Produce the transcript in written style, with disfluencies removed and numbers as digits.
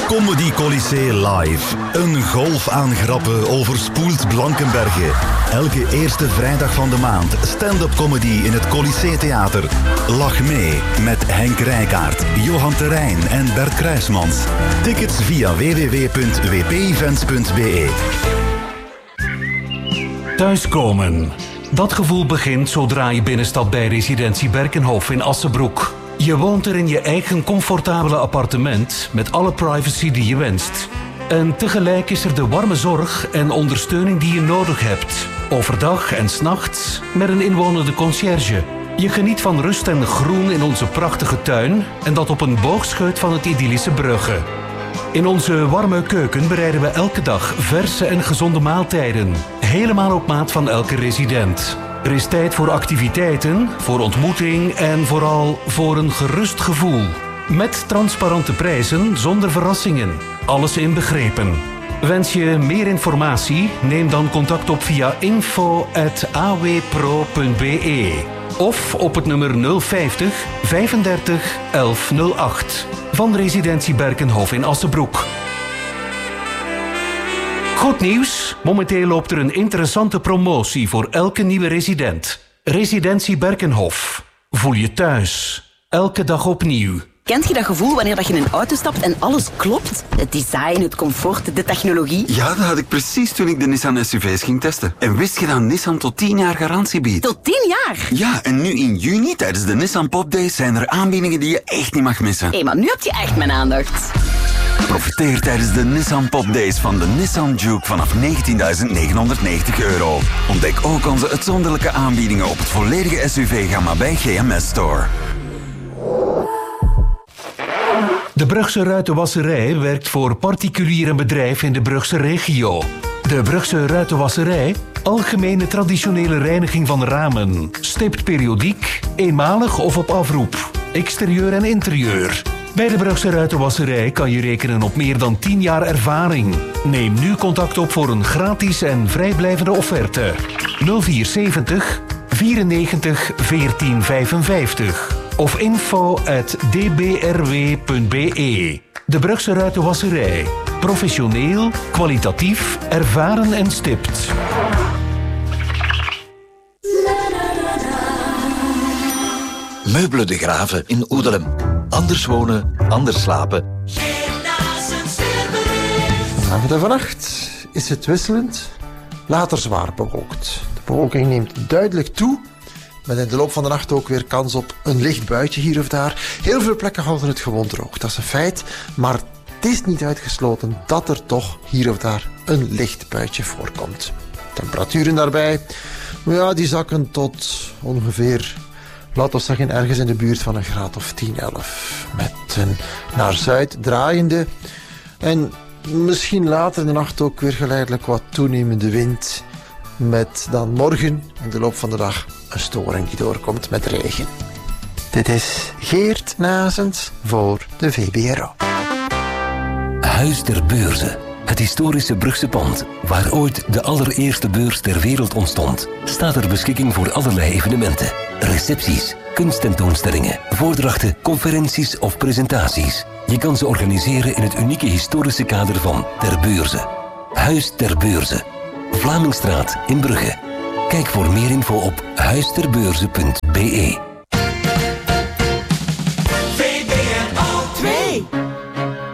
Comedy Colisée live. Een golf aan grappen overspoelt Blankenberge. Elke eerste vrijdag van de maand stand-up comedy in het Colisée Theater. Lach mee met Henk Rijkaard, Johan Terrein en Bert Kruismans. Tickets via www.wpevents.be. Thuiskomen. Dat gevoel begint zodra je binnenstapt bij Residentie Berkenhof in Assenbroek. Je woont er in je eigen comfortabele appartement met alle privacy die je wenst. En tegelijk is er de warme zorg en ondersteuning die je nodig hebt. Overdag en 's nachts met een inwonende conciërge. Je geniet van rust en groen in onze prachtige tuin en dat op een boogscheut van het idyllische Brugge. In onze warme keuken bereiden we elke dag verse en gezonde maaltijden. Helemaal op maat van elke resident. Er is tijd voor activiteiten, voor ontmoeting en vooral voor een gerust gevoel. Met transparante prijzen, zonder verrassingen. Alles inbegrepen. Wens je meer informatie? Neem dan contact op via info@awpro.be of op het nummer 050 35 1108 van Residentie Berkenhof in Assenbroek. Goed nieuws, momenteel loopt er een interessante promotie voor elke nieuwe resident. Residentie Berkenhof. Voel je thuis. Elke dag opnieuw. Kent je dat gevoel wanneer je in een auto stapt en alles klopt? Het design, het comfort, de technologie. Ja, dat had ik precies toen ik de Nissan SUV's ging testen. En wist je dat Nissan tot 10 jaar garantie biedt? Tot 10 jaar? Ja, en nu in juni tijdens de Nissan Pop Days zijn er aanbiedingen die je echt niet mag missen. Hé, maar nu heb je echt mijn aandacht. Profiteer tijdens de Nissan Pop Days van de Nissan Juke vanaf €19.990. Ontdek ook onze uitzonderlijke aanbiedingen op het volledige SUV-gamma bij GMS Store. De Brugse Ruitenwasserij werkt voor particulier en bedrijf in de Brugse regio. De Brugse Ruitenwasserij, algemene traditionele reiniging van ramen, stipt periodiek, eenmalig of op afroep, exterieur en interieur. Bij de Brugse Ruitenwasserij kan je rekenen op meer dan 10 jaar ervaring. Neem nu contact op voor een gratis en vrijblijvende offerte. 0470 94 14 55 of info@dbrw.be. De Brugse Ruitenwasserij. Professioneel, kwalitatief, ervaren en stipt. Meubelen de Graven in Oedelem. Anders wonen, anders slapen. Vanavond en vannacht is het wisselend, later zwaar bewolkt. De bewolking neemt duidelijk toe, met in de loop van de nacht ook weer kans op een licht buitje hier of daar. Heel veel plekken houden het gewoon droog, dat is een feit, maar het is niet uitgesloten dat er toch hier of daar een licht buitje voorkomt. Temperaturen daarbij, ja, die zakken tot ongeveer, laten we zeggen, ergens in de buurt van een graad of 10, 11. Met een naar zuid draaiende en misschien later in de nacht ook weer geleidelijk wat toenemende wind. Met dan morgen in de loop van de dag een storing die doorkomt met regen. Dit is Geert Nazens voor de VBRO. Huis ter Beurze. Het historische Brugse pand, waar ooit de allereerste beurs ter wereld ontstond, staat ter beschikking voor allerlei evenementen. Recepties, kunsttentoonstellingen, voordrachten, conferenties of presentaties. Je kan ze organiseren in het unieke historische kader van Ter Beurze. Huis ter Beurze. Vlamingstraat in Brugge. Kijk voor meer info op huisterbeurze.be.